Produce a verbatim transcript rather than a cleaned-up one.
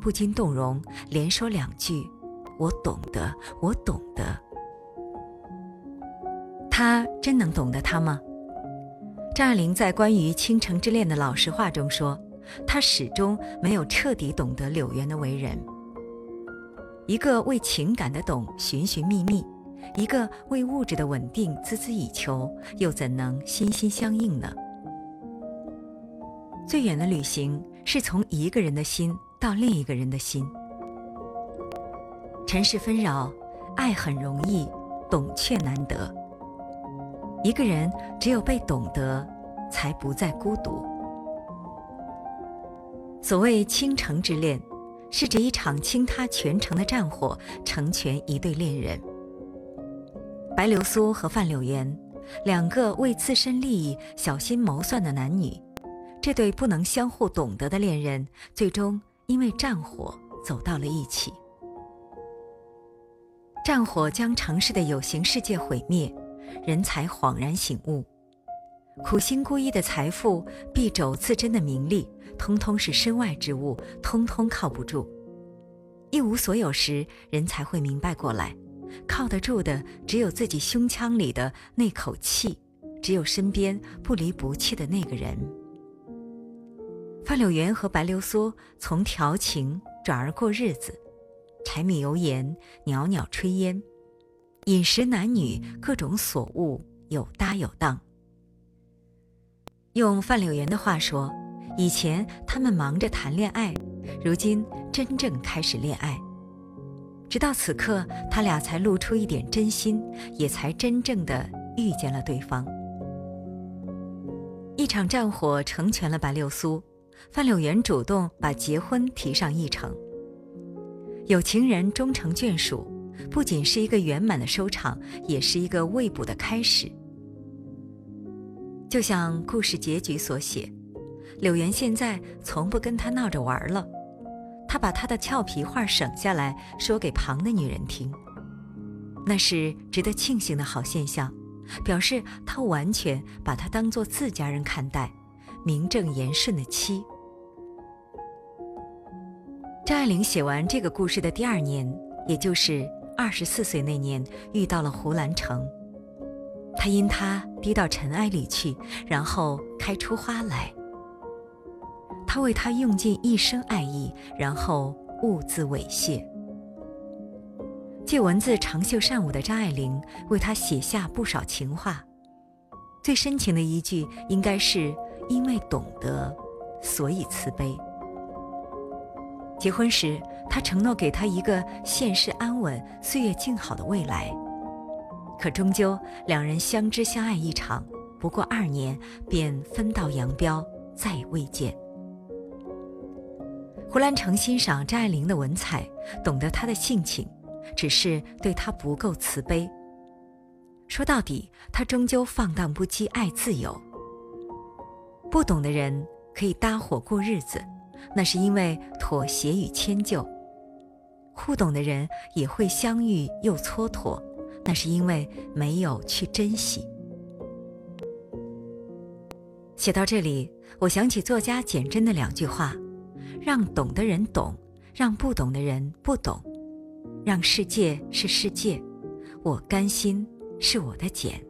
不禁动容，连说两句：“我懂得，我懂得。”他真能懂得他吗？张爱玲在关于《倾城之恋》的老实话中说，她始终没有彻底懂得柳原的为人。一个为情感的懂寻寻觅觅，一个为物质的稳定孜孜以求，又怎能心心相印呢？最远的旅行是从一个人的心到另一个人的心。尘世纷扰，爱很容易，懂却难得。一个人只有被懂得，才不再孤独。所谓倾城之恋，是指一场倾塌全城的战火成全一对恋人。白流苏和范柳原，两个为自身利益小心谋算的男女，这对不能相互懂得的恋人，最终因为战火走到了一起。战火将城市的有形世界毁灭，人才恍然醒悟，苦心孤诣的财富，敝帚自珍的名利，通通是身外之物，通通靠不住。一无所有时，人才会明白过来，靠得住的只有自己胸腔里的那口气，只有身边不离不弃的那个人。范柳原和白流苏从调情转而过日子，柴米油盐，袅袅炊烟，饮食男女各种所恶，有搭有当。用范柳原的话说，以前他们忙着谈恋爱，如今真正开始恋爱。直到此刻，他俩才露出一点真心，也才真正的遇见了对方。一场战火成全了白流苏，范柳原主动把结婚提上议程。有情人终成眷属，不仅是一个圆满的收场，也是一个未卜的开始。就像故事结局所写，柳原现在从不跟他闹着玩了，他把他的俏皮话省下来说给旁的女人听，那是值得庆幸的好现象，表示他完全把他当作自家人看待，名正言顺的妻。张爱玲写完这个故事的第二年，也就是二十四岁那年，遇到了胡兰成。他因他低到尘埃里去，然后开出花来。他为他用尽一生爱意，然后兀自猥亵。借文字长袖善舞的张爱玲为他写下不少情话，最深情的一句应该是因为懂得，所以慈悲。结婚时，他承诺给他一个现世安稳、岁月静好的未来。可终究两人相知相爱一场，不过二年便分道扬镳，再未见。胡兰成欣赏张爱玲的文采，懂得她的性情，只是对她不够慈悲。说到底，他终究放荡不羁，爱自由。不懂的人可以搭伙过日子，那是因为妥协与迁就；互懂的人也会相遇又蹉跎，那是因为没有去珍惜。写到这里，我想起作家简真的两句话：让懂的人懂，让不懂的人不懂，让世界是世界，我甘心是我的简。